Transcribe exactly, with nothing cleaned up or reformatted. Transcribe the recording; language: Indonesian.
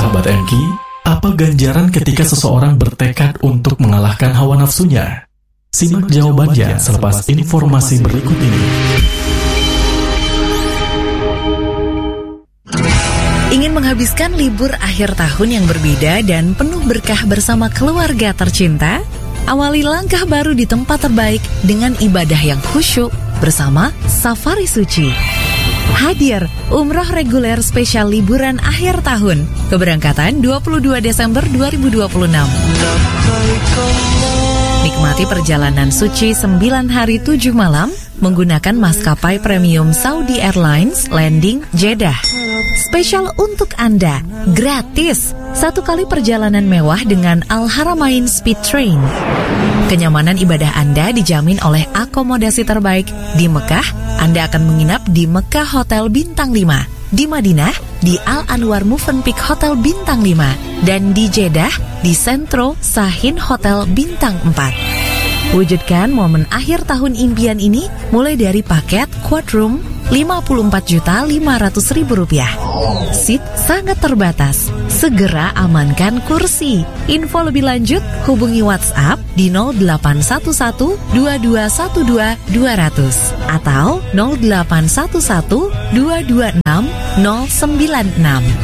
Sahabat M K, apa ganjaran ketika seseorang bertekad untuk mengalahkan hawa nafsunya? Simak jawabannya selepas informasi berikut ini. Ingin menghabiskan libur akhir tahun yang berbeda dan penuh berkah bersama keluarga tercinta? Awali langkah baru di tempat terbaik dengan ibadah yang khusyuk bersama Safari Suci. Hadir umroh reguler spesial liburan akhir tahun. Keberangkatan dua puluh dua Desember dua ribu dua puluh enam. Nikmati perjalanan suci sembilan hari tujuh malam menggunakan maskapai premium Saudi Airlines landing Jeddah. Spesial untuk Anda, gratis. Satu kali perjalanan mewah dengan Al Haramain Speed Train. Kenyamanan ibadah Anda dijamin oleh akomodasi terbaik. Di Mekah, Anda akan menginap di Mekah Hotel Bintang lima. Di Madinah, di Al Anwar Movenpick Hotel Bintang lima. Dan di Jeddah, di Sentro Sahin Hotel Bintang empat. Wujudkan momen akhir tahun impian ini mulai dari paket Quad Room lima puluh empat juta lima ratus ribu rupiah. Seat sangat terbatas. Segera amankan kursi. Info lebih lanjut hubungi WhatsApp di nol delapan satu satu dua dua satu dua dua nol nol atau nol delapan satu satu dua dua enam nol sembilan enam.